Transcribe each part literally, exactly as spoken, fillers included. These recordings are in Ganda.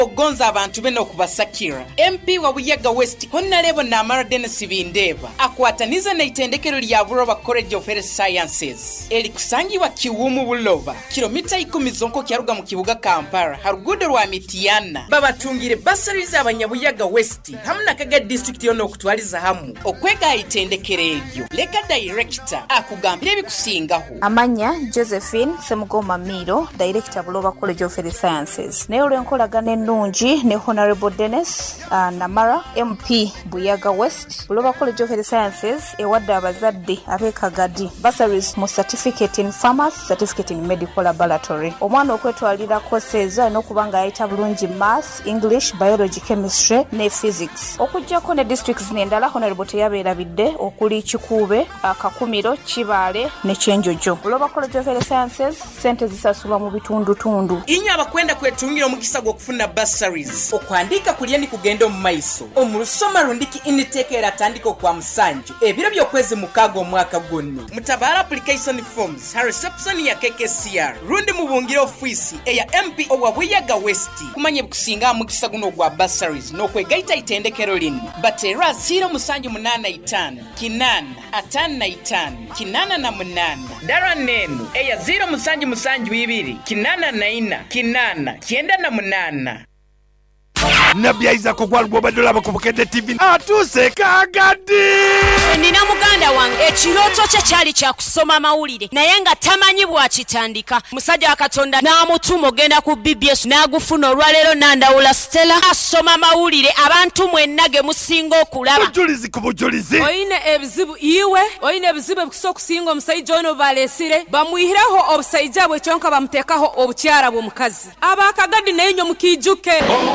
ogonza abantu beno okubasakira. M P wa Buyaga West Honorable Namara Dennis Bindeba akwataniza n'itendekero lya Buloba College of Health Sciences elikusangibwa Kiwumu Buloba kilomita ikumi zonko kyaruga mu kibuga Kampala harugudo rwa Mitiana babatungire basariza abanyabuyaga West hamuna kaga district yono okutwaliza hamu okwega itendekero ebyo leka director akugambira ebikusingaho amanya Josephine Semugoma Miro director Buloba College of Health Sciences ne olwenkolagana ennungi ne Honorable Dennis uh, Namara M P Buyaga West Buloba College of Health Sciences ewadde abazadde abekagadi bursaries mu certificate in pharmacy certificate in medical laboratory omwana okwetwalira courses n'okubanga ayita bulungi math English biology chemistry ne physics okujjako ne districts n'endala Honorable teyabeerabidde okuli Kikuube Akakumiro Kibaale ne Kyenjojo Buloba College of Health Sciences sente zisasulwa mu bitundu tundu inyo abakwenda kwetungira omukisa gw'okufuna bursaries okwandika kulyeni kugenda mu maiso omulusoma rundiki intake eratandika kwa musanju ebiro byokwezi mukago omwaka gonna mutabara application forms ha reception ya K K C R rundi mubungiro office eya M P owa Buyaga West kumanye bukusinga mukisa guno gwa bursaries n'okwegaita itendekero lino batera zero musanju munana itano kinana atana itano kinana na munana dara neno eya zero musanju musanju ibiri kinana na ina kinana kienda na munana Nabyaiza kugwa lwobadola abakubukede T V atuse kagadi Nina muganda wange ekiroto kye kyali kya kusoma mawulire naye nga tamanyi bwakitandika musajja wa Katonda n'amutuma ogenda ku B B S n'agufuna olwaleero Nandawula Stella asoma mawulire abantu mwenna ge musinga okulaba bujulizi ku bujulizi oyine ebizibu iwe oyine ebizibu ebikusa okusinga omusajja ono balesire bamuyihireho obusajja bwe kyonka bamuteekaho obukyara bw'omukazi abakagadi naye nnyo mukijuke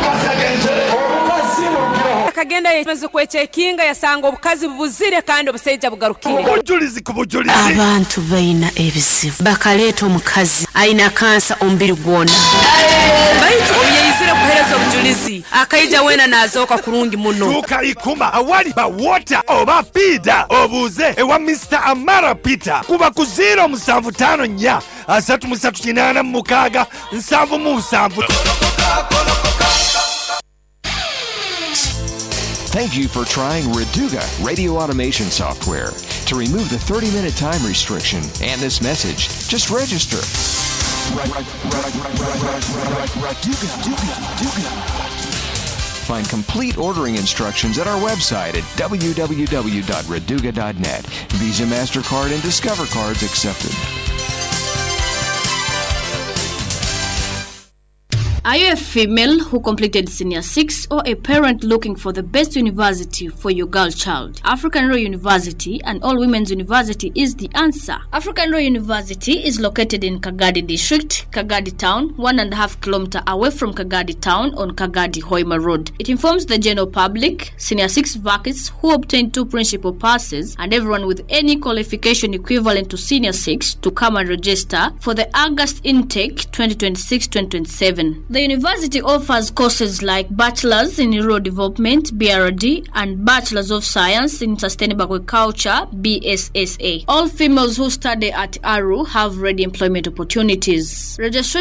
akagenda yemeze kwechekinga yasanga obukazi bubuzire kandi obusajja bugarukire bujulizi ku bujulizi abantu bayina ebizibu bakaleeta omukazi ayina kansa ombiri gwona baitu oyeyizire kuhereza obujulizi akaija wena nazooka kurungi muno tukayikuma awali ba water oba pida obuze ewa Mister Amara Peter kuba ku zero musanvu tano nya asatu musatu kinana mukaga nsanvu musanvu. Thank you for trying Reduga radio automation software. To remove the thirty minute time restriction and this message, just register. Find complete ordering instructions at our website at w w w dot reduga dot net. Visa, MasterCard, and Discover cards accepted. Are you a female who completed Senior six or a parent looking for the best university for your girl child? African Royal University, an all-women's university, is the answer. African Royal University is located in Kagadi District, Kagadi Town, one and a half kilometer away from Kagadi Town on Kagadi Hoima Road. It informs the general public, Senior six vacates who obtain two principal passes, and everyone with any qualification equivalent to Senior six to come and register for the August intake twenty twenty-six twenty twenty-seven. The university offers courses like Bachelor's in Rural Development, B R D, and Bachelor's of Science in Sustainable Agriculture, B S S A. All females who study at A R U have ready employment opportunities. Registration